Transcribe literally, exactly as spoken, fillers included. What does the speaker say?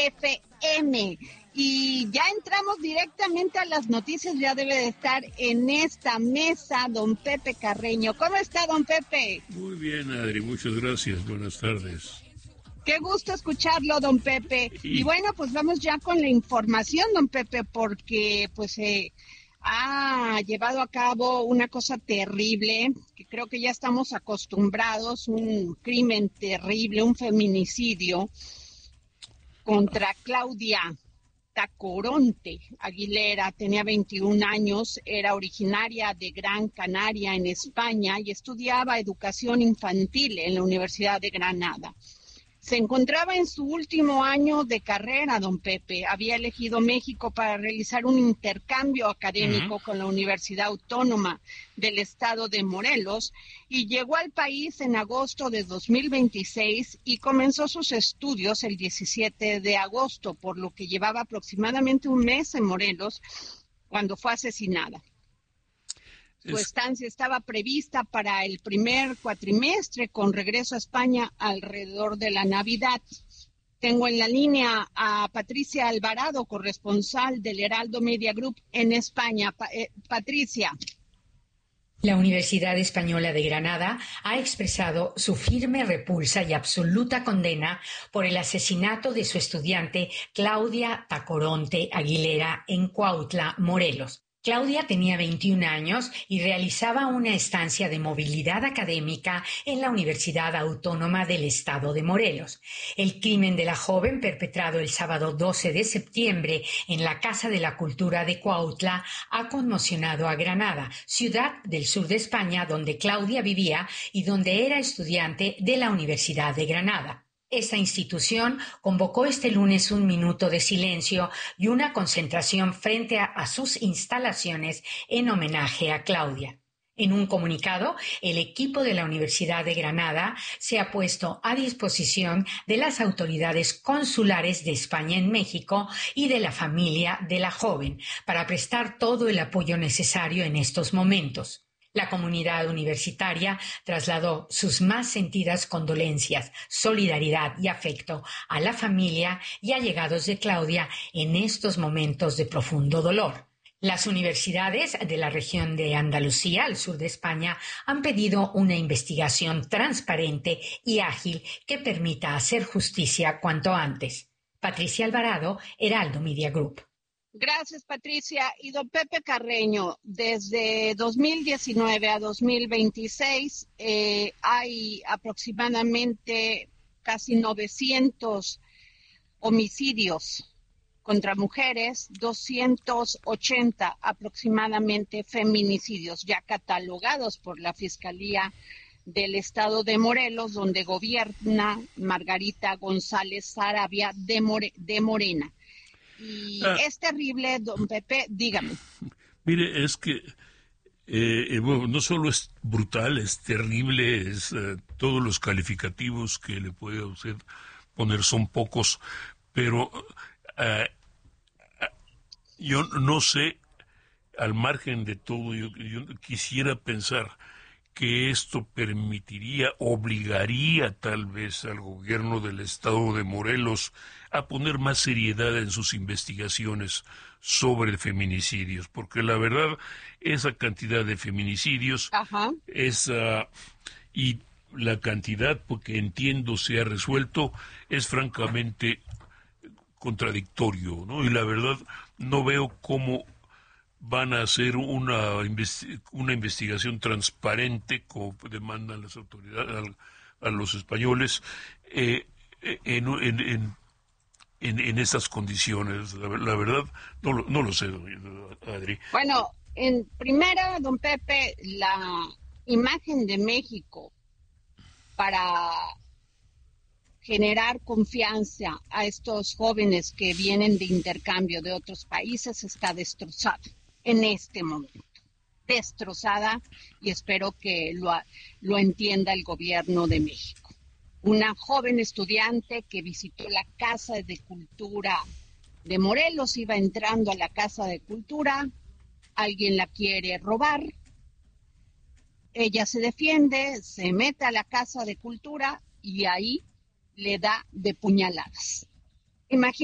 F M. Y ya entramos directamente a las noticias, ya debe de estar en esta mesa don Pepe Carreño. ¿Cómo está, don Pepe? Muy bien, Adri, muchas gracias, buenas tardes. Qué gusto escucharlo, don Pepe. Y, y bueno, pues vamos ya con la información, don Pepe, porque pues eh, ha llevado a cabo una cosa terrible, que creo que ya estamos acostumbrados, un crimen terrible, un feminicidio contra Claudia Tacoronte Aguilera. Tenía veintiún años, era originaria de Gran Canaria, en España, y estudiaba educación infantil en la Universidad de Granada. Se encontraba en su último año de carrera, don Pepe. Había elegido México para realizar un intercambio académico uh-huh. con la Universidad Autónoma del Estado de Morelos y llegó al país en agosto de dos mil veintiséis y comenzó sus estudios el diecisiete de agosto, por lo que llevaba aproximadamente un mes en Morelos cuando fue asesinada. Su estancia estaba prevista para el primer cuatrimestre, con regreso a España alrededor de la Navidad. Tengo en la línea a Patricia Alvarado, corresponsal del Heraldo Media Group en España. Pa- eh, Patricia. La Universidad Española de Granada ha expresado su firme repulsa y absoluta condena por el asesinato de su estudiante Claudia Tacoronte Aguilera en Cuautla, Morelos. Claudia tenía veintiún años y realizaba una estancia de movilidad académica en la Universidad Autónoma del Estado de Morelos. El crimen de la joven, perpetrado el sábado doce de septiembre en la Casa de la Cultura de Cuautla, ha conmocionado a Granada, ciudad del sur de España donde Claudia vivía y donde era estudiante de la Universidad de Granada. Esta institución convocó este lunes un minuto de silencio y una concentración frente a, a sus instalaciones en homenaje a Claudia. En un comunicado, el equipo de la Universidad de Granada se ha puesto a disposición de las autoridades consulares de España en México y de la familia de la joven para prestar todo el apoyo necesario en estos momentos. La comunidad universitaria trasladó sus más sentidas condolencias, solidaridad y afecto a la familia y allegados de Claudia en estos momentos de profundo dolor. Las universidades de la región de Andalucía, al sur de España, han pedido una investigación transparente y ágil que permita hacer justicia cuanto antes. Patricia Alvarado, Heraldo Media Group. Gracias, Patricia. Y don Pepe Carreño, desde dos mil diecinueve a dos mil veintiséis eh, hay aproximadamente casi novecientos homicidios contra mujeres, doscientos ochenta aproximadamente feminicidios ya catalogados por la Fiscalía del Estado de Morelos, donde gobierna Margarita González Saravia de, More, de Morena. Y ah, es terrible, don Pepe, dígame. Mire, es que eh, bueno, no solo es brutal, es terrible, es eh, todos los calificativos que le puede a usted poner son pocos, pero eh, yo no sé, al margen de todo, yo, yo quisiera pensar que esto permitiría, obligaría tal vez al gobierno del estado de Morelos a poner más seriedad en sus investigaciones sobre feminicidios, porque la verdad, esa cantidad de feminicidios, Ajá. esa, y la cantidad, porque entiendo se ha resuelto, es francamente contradictorio, ¿no? Y la verdad, no veo cómo van a hacer una, investi- una investigación transparente, como demandan las autoridades, a, a los españoles, eh, en, en, en, en, en estas condiciones. La, la verdad, no lo, no lo sé, Adri. Bueno, en primera, don Pepe, la imagen de México para generar confianza a estos jóvenes que vienen de intercambio de otros países está destrozada en este momento, destrozada, y espero que lo, lo entienda el gobierno de México. Una joven estudiante que visitó la Casa de Cultura de Morelos, iba entrando a la Casa de Cultura, alguien la quiere robar, ella se defiende, se mete a la Casa de Cultura y ahí le da de puñaladas. Imagínate.